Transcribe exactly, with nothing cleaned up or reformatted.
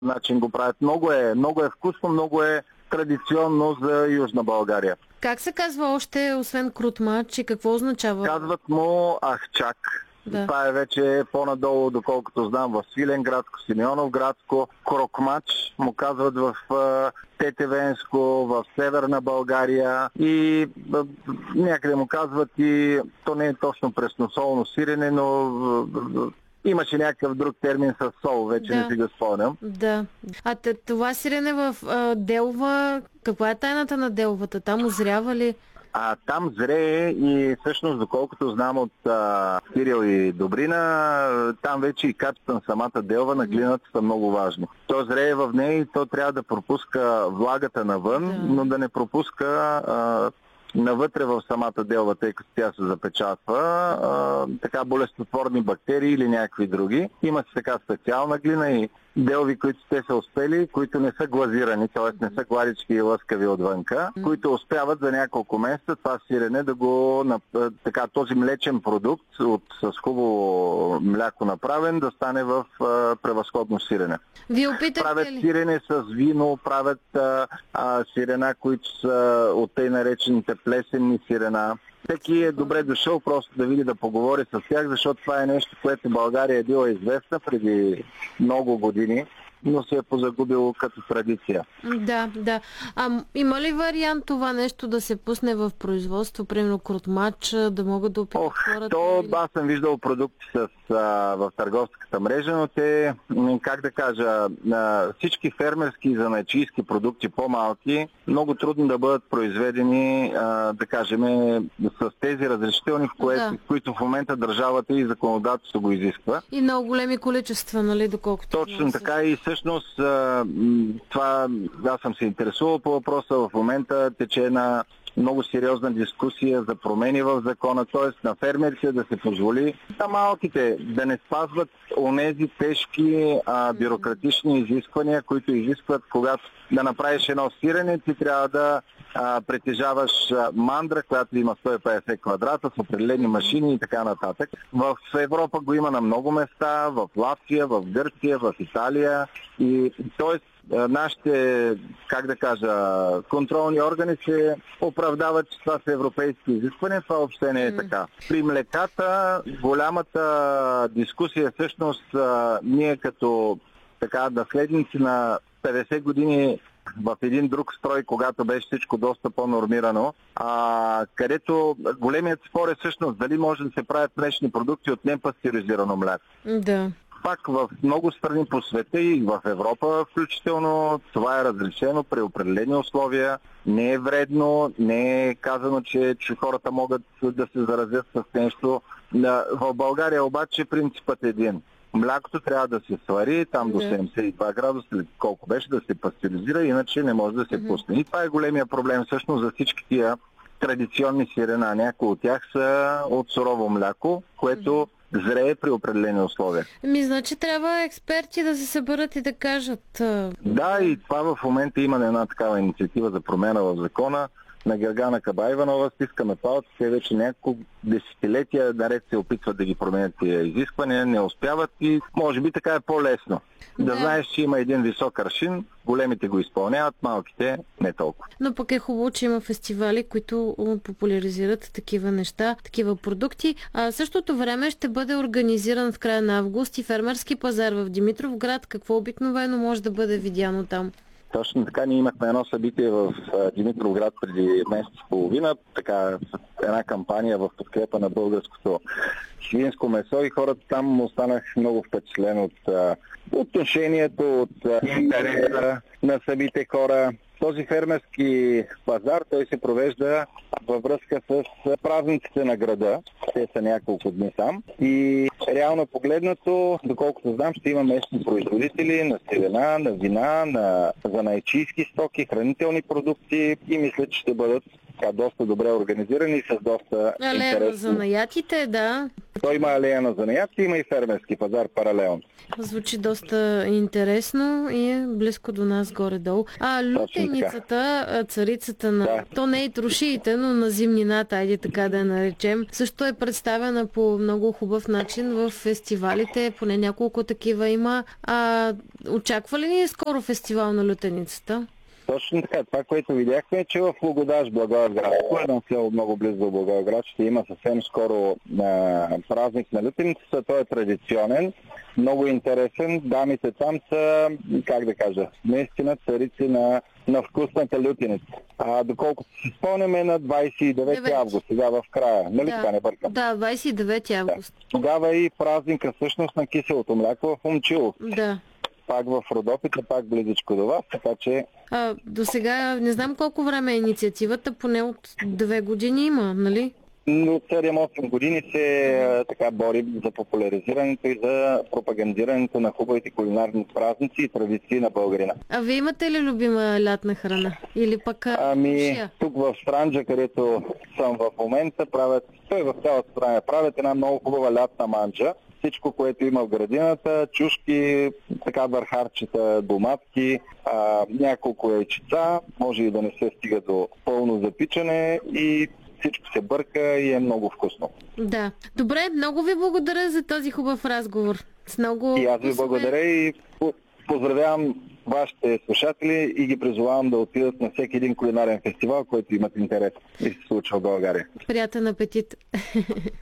начин го правят. Много е, много е вкусно, много е традиционно за Южна България. Как се казва още, освен крутмач, и какво означава? Казват му ахчак. Да. Това е вече по-надолу, доколкото знам, в Свиленградско, Симеоновградско. Крокмач му казват в Тетевенско, в Северна България и някъде му казват и то не е точно пресносолно сирене, но имаше някакъв друг термин с сол, вече да. не си го спомням. Да. А това сирене в а, Делва, каква е тайната на Делвата? Там озрява ли? А там зрее и всъщност, доколкото знам от а, Кирил и Добрина, там вече и качеството на самата делва на глината са много важни. То зрее в нея и то трябва да пропуска влагата навън, да. но да не пропуска а, навътре в самата делва, тъй като тя се запечатва, а, така болестотворни бактерии или някакви други. Има си така специална глина и делви, които те са успели, които не са глазирани, т.е. не са гладички и лъскави отвънка, mm. които успяват за няколко месеца това сирене да го, така, този млечен продукт от, с хубаво мляко направен, да стане в а, превъзходно сирене. Вие опитате правят ли? Сирене с вино, правят а, а, сирена, които са от тъй наречените плесенни сирена. Всеки е добре дошъл просто да види, да поговори с тях, защото това е нещо, което България е била известна преди много години, но се е позагубило като традиция. Да, да. А има ли вариант това нещо да се пусне в производство, примерно крутмач, да могат да опитат Ох, хората? то, или... аз съм виждал продукти с, а, в търговската мрежа, но те, как да кажа, а, всички фермерски и занаятчийски продукти по-малки, много трудно да бъдат произведени, а, да кажем, с тези разрешителни, в, кое, да. в които в момента държавата и законодателството го изисква. И много големи количества, нали, доколкото... Точно така и всъщност това, аз съм се интересувал по въпроса, в момента тече една много сериозна дискусия за промени в закона, т.е. на фермерите да се позволи на малките да не спазват онези тежки а, бюрократични изисквания, които изискват, когато да направиш едно сирене, ти трябва да а, притежаваш а, мандра, която има сто и петдесет квадрата с определени машини и така нататък. В Европа го има на много места, в Латвия, в Гърция, в Италия и т.е. нашите, как да кажа, контролни органи се оправдават, че това са европейски изисквания. Това въобще не е така. При млеката голямата дискусия всъщност ние като така наследници на петдесет години в един друг строй, когато беше всичко доста по-нормирано, а, където големият спор е всъщност дали може да се правят млечни продукти от непастеризирано мляко. Да. Пак в много страни по света и в Европа включително това е разрешено при определени условия. Не е вредно, не е казано, че, че хората могат да се заразят с нещо. В България обаче принципът е един. Млякото трябва да се свари там до седемдесет и два градуса, колко беше, да се пастеризира, иначе не може да се пусне. И това е големия проблем всъщност за всички тия традиционни сирена. Някои от тях са от сурово мляко, което зрее при определени условия. Ми, значи трябва експерти да се съберат и да кажат. Да, и това в момента има една такава инициатива за промена в закона на Гергана Кабаиванова. Стискаме палци, те вече няколко десетилетия наред се опитват да ги променят тия изисквания, не успяват и може би така е по-лесно. Да, да знаеш, че има един висок аршин, големите го изпълняват, малките не толкова. Но пък е хубаво, че има фестивали, които популяризират такива неща, такива продукти. А същото време ще бъде организиран в края на август и фермерски пазар в Димитровград. Какво обикновено може да бъде видяно там? Точно така, ние имахме едно събитие в Димитровград преди месец и половина, така една кампания в подкрепа на българското свинско месо и хората там останах много впечатлен от а, отношението, от интереса на самите хора. Този фермерски пазар, той се провежда във връзка с празниците на града. Те са няколко дни там. И реално погледнато, доколкото знам, ще има местни производители на сирена, на вина, на занаятчийски стоки, хранителни продукти и мисля, че ще бъдат така, доста добре организиран и с доста Алея на интересно. занаятите, да. Той има алея на занаяти, има и фермерски пазар паралелно. Звучи доста интересно и е близко до нас горе-долу. А лютеницата, царицата на... Да. То не и трошиите, но на зимнината, айде така да я наречем, също е представена по много хубав начин в фестивалите, поне няколко такива има. А очаква ли ни скоро фестивал на лютеницата? Точно така. Това, което видяхме е, че в Лугодаш, Благоевград, едно село много близо до Благоевград, ще има съвсем скоро а, празник на лютеницата. Той е традиционен, много интересен. Дамите там са, как да кажа, наистина царици на, на вкусната лютеница. А доколкото си спомняме на двадесет и девети август, сега в края. Нали Да. така не бъркам? Да, двадесет и девети август. Да. Тогава е и празника всъщност на киселото мляко в Момчилов. Да. Пак в Родопите, пак близичко до вас, така че... А, до сега не знам колко време е инициативата, поне от две години има, нали? Но от седем-осем години се а, така бори за популяризирането и за пропагандирането на хубавите кулинарни празници и традиции на българина. А вие имате ли любима лятна храна? Или пък а, Ами, шия? тук в Странджа, където съм в момента, правят, той в цялата страна правят една много хубава лятна манджа. Всичко, което има в градината, чушки, така върхарчета, доматки, а, няколко яйчица, може и да не се стига до пълно запичане и всичко се бърка и е много вкусно. Да. Добре, много ви благодаря за този хубав разговор. С много И аз ви вкусове. благодаря и поздравявам вашите слушатели и ги призовавам да отидат на всеки един кулинарен фестивал, който имат интерес и се случва в България. Приятен апетит!